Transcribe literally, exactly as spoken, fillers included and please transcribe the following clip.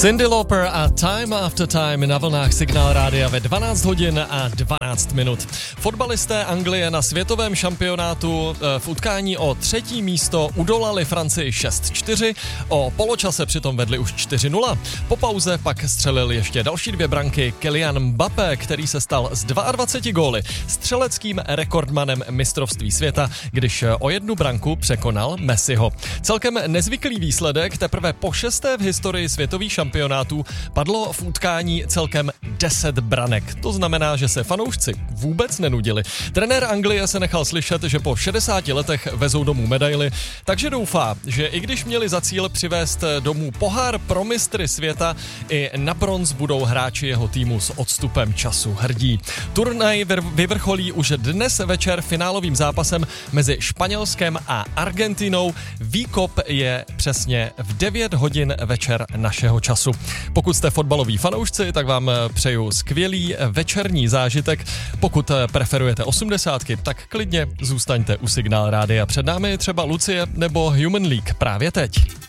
Cyndi Lauper a Time After Time na vlnách Signál rádia ve dvanáct hodin a dvanáct minut. Fotbalisté Anglie na světovém šampionátu v utkání o třetí místo udolali Francii šest čtyři, o poločase přitom vedli už čtyři nula. Po pauze pak střelil ještě další dvě branky Kylian Mbappé, který se stal z dvaceti dvou góly střeleckým rekordmanem mistrovství světa, když o jednu branku překonal Messiho. Celkem nezvyklý výsledek, teprve po šesté v historii světových šampionátů padlo v utkání celkem deset branek. To znamená, že se fanoušci vůbec nenudili. Trenér Anglie se nechal slyšet, že po šedesáti letech vezou domů medaili, takže doufá, že i když měli za cíl přivést domů pohár pro mistry světa, i na bronz budou hráči jeho týmu s odstupem času hrdí. Turnaj vyvrcholí už dnes večer finálovým zápasem mezi Španělskem a Argentinou. Výkop je přesně v devět hodin večer našeho času. Pokud jste fotbaloví fanoušci, tak vám přeju skvělý večerní zážitek. Pokud preferujete osmdesátky, tak klidně zůstaňte u Signál rádia. Před námi je třeba Lucie nebo Human League právě teď.